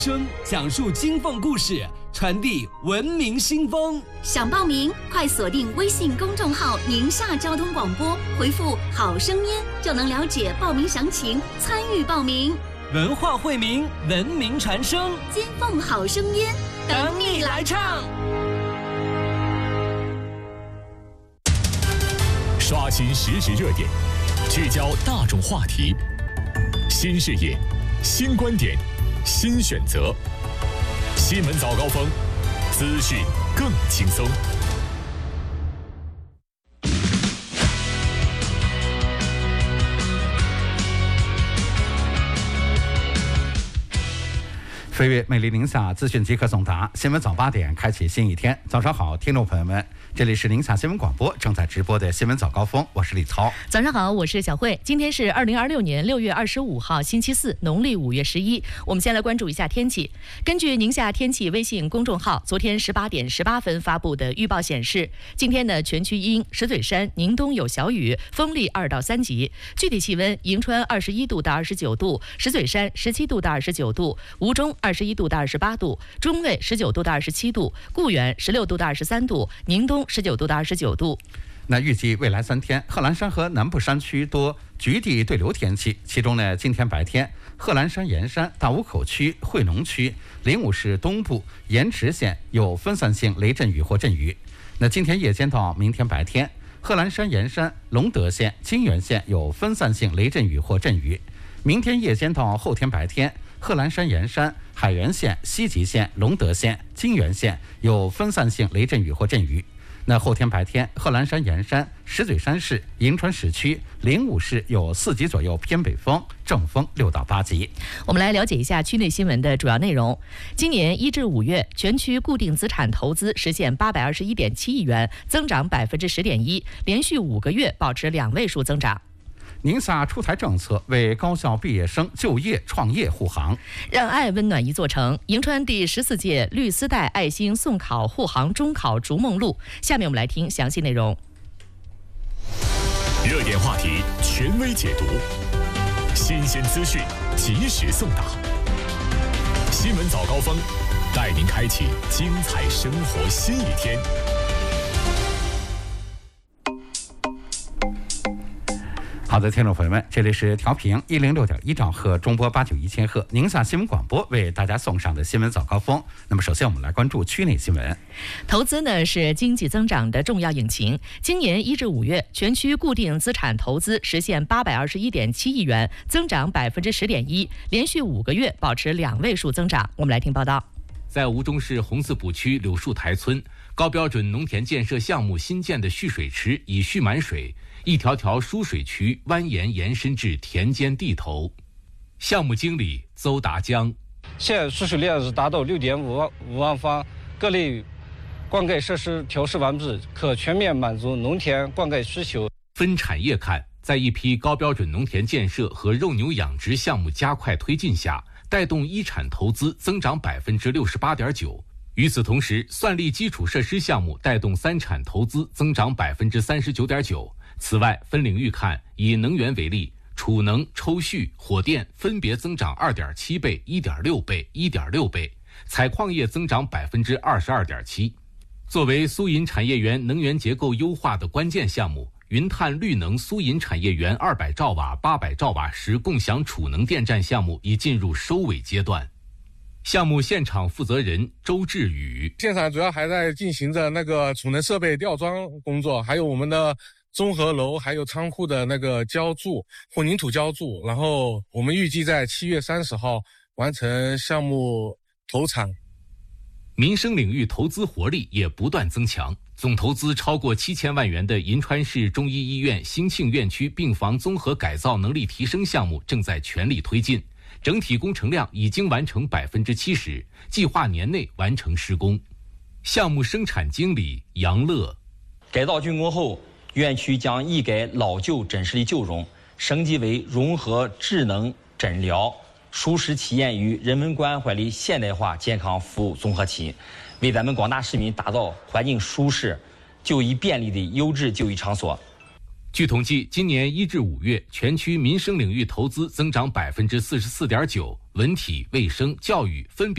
声讲述金凤故事，传递文明新风。 想报名，快锁定微信公众号“宁夏交通广播”，回复“好声音”就能了解报名详情，参与报名。 文化惠民，文明传声， 金凤好声音， 等你来唱。 刷新实时热点，聚焦大众话题，新视野，新观点，新选择。新闻早高峰，资讯更轻松。 飞跃美丽宁夏，资讯即刻送达。新闻早8点，开启新一天。早上好，听众朋友们，这里是宁夏新闻广播正在直播的新闻早高峰，我是李操。 早上好，我是小慧。今天是2026年6月25号，星期四，农历5月11。我们先来关注一下天气。根据宁夏天气微信公众号昨天18点18分发布的预报显示，今天呢全区阴，石嘴山、宁东有小雨，风力2到3级。具体气温：银川21度到29度，石嘴山17度到29度，吴中21度到28度，中卫19度到27度，固原16度到23度，宁东19度到29度。 那预计未来3天，贺兰山和南部山区多局地对流天气，其中呢，今天白天，贺兰山盐山、大沽口区、惠农区、灵武市东部、盐池县有分散性雷阵雨或阵雨。那今天夜间到明天白天，贺兰山盐山、隆德县、金源县有分散性雷阵雨或阵雨。明天夜间到后天白天，贺兰山盐山、海原县、西吉县、隆德县、金源县有分散性雷阵雨或阵雨。那后天白天，贺兰山盐山、石嘴山市、银川市区、灵武市有4级左右偏北风，正风6到8级。 我们来了解一下区内新闻的主要内容。今年1至5月，全区固定资产投资实现821.7亿元，增长10.1%，连续5个月保持2位数增长。 宁夏出台政策为高校毕业生就业创业护航， 让爱温暖一座城。迎川第14届绿丝带爱心送考护航中考逐梦路。下面我们来听详细内容。 热点话题权威解读，新鲜资讯及时送达。新闻早高峰，带您开启精彩生活新一天。 好的，听众朋友们，这里是调频106.1兆赫中波891千赫宁夏新闻广播为大家送上的新闻早高峰。那么首先我们来关注区内新闻。 投资呢是经济增长的重要引擎。今年1至5月，全区固定资产投资实现821.7亿元，增长10.1%，连续5个月保持2位数增长。我们来听报道。 在吴中市红四堡区柳树台村，高标准农田建设项目新建的蓄水池已蓄满水，一条条输水渠蜿蜒延伸至田间地头。项目经理邹达江： 现输水量是达到6.5万方，各类灌溉设施调试完毕，可全面满足农田灌溉需求。 分产业看，在一批高标准农田建设和肉牛养殖项目加快推进下，带动一产投资增长68.9%。与此同时，算力基础设施项目带动3产投资增长39.9%。此外，分领域看，以能源为例，储能、抽蓄、火电分别增长2.7倍、1.6倍、1.6倍，采矿业增长22.7%。作为苏银产业园能源结构优化的关键项目，云碳绿能苏银产业园200兆瓦、800兆瓦时共享储能电站项目已进入收尾阶段。项目现场负责人周志宇： 现场主要还在进行着那个储能设备吊装工作，还有我们的综合楼还有仓库的那个浇筑混凝土浇筑，然后我们预计在7月30号完成项目投产。 民生领域投资活力也不断增强，总投资超过7000万元的银川市中医医院兴庆院区病房综合改造能力提升项目正在全力推进，整体工程量已经完成70%，计划年内完成施工。项目生产经理杨乐： 改造竣工后，院区将一改老旧诊室的旧容，升级为融合智能诊疗、舒适体验与人文关怀的现代化健康服务综合体，为咱们广大市民打造环境舒适、就医便利的优质就医场所。 据统计，今年1至5月，全区民生领域投资增长44.9%，文体、卫生、教育分别